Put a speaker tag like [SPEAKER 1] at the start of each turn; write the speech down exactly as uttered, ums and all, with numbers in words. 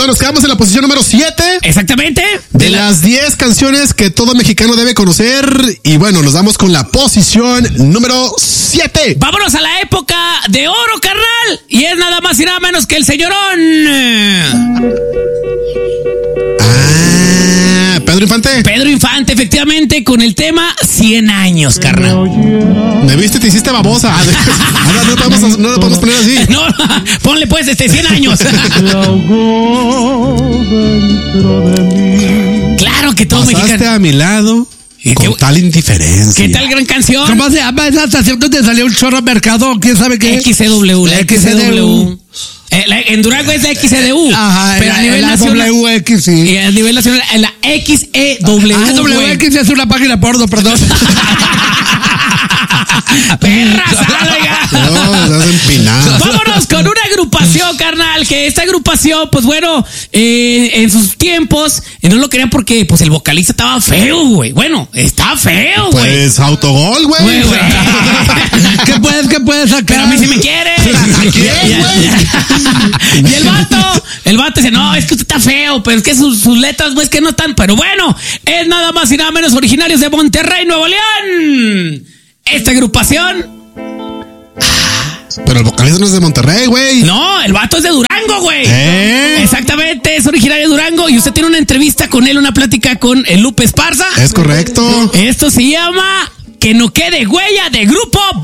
[SPEAKER 1] Bueno, nos quedamos en la posición número siete.
[SPEAKER 2] Exactamente.
[SPEAKER 1] De, de la... las diez canciones que todo mexicano debe conocer. Y bueno, nos damos con la posición número siete.
[SPEAKER 2] Vámonos a la época de oro, carnal. Y es nada más y nada menos que el señorón.
[SPEAKER 1] Ah, Pedro Infante.
[SPEAKER 2] Pedro Infante, efectivamente, con el tema cien años, carnal.
[SPEAKER 1] Me viste, te hiciste babosa. Ahora no podemos, no lo podemos poner así.
[SPEAKER 2] No, ponle pues este cien años. Claro que todo
[SPEAKER 1] Pasaste
[SPEAKER 2] mexicano.
[SPEAKER 1] a mi lado con
[SPEAKER 2] ¿Qué,
[SPEAKER 1] tal indiferencia.
[SPEAKER 2] ¿Qué tal gran canción?
[SPEAKER 3] ¿Cómo se llama esa estación donde salió un chorro mercado? ¿Quién sabe qué?
[SPEAKER 2] X C W, la X C W. Eh, la, en Durango es la X C D U.
[SPEAKER 3] Ajá,
[SPEAKER 2] pero
[SPEAKER 3] la,
[SPEAKER 2] a nivel
[SPEAKER 3] la
[SPEAKER 2] nacional.
[SPEAKER 3] W X, sí.
[SPEAKER 2] Y a nivel nacional, la X E W.
[SPEAKER 3] Ah, W X es una página porno, perdón.
[SPEAKER 2] Perra, salga.
[SPEAKER 1] No, estás empinado.
[SPEAKER 2] Vámonos con una agrupación, carnal. Que esta agrupación, pues bueno, eh, en sus tiempos, eh, no lo querían porque pues el vocalista estaba feo, güey. Bueno, está feo, güey.
[SPEAKER 1] Pues autogol, güey.
[SPEAKER 3] ¿Qué puedes, qué puedes sacar?
[SPEAKER 2] Pero a mí sí me quiere. Y el vato, el vato dice, no, es que usted está feo, pero es que sus, sus letras, güey, es que no están. Pero bueno, es nada más y nada menos originarios de Monterrey, Nuevo León. Esta agrupación.
[SPEAKER 1] Pero el vocalista no es de Monterrey, güey.
[SPEAKER 2] No, el vato es de Durango, güey.
[SPEAKER 1] ¿Eh?
[SPEAKER 2] Exactamente, es originario de Durango. Y usted tiene una entrevista con él, una plática con el Lupe Esparza.
[SPEAKER 1] Es correcto.
[SPEAKER 2] Esto se llama Que no quede huella de Grupo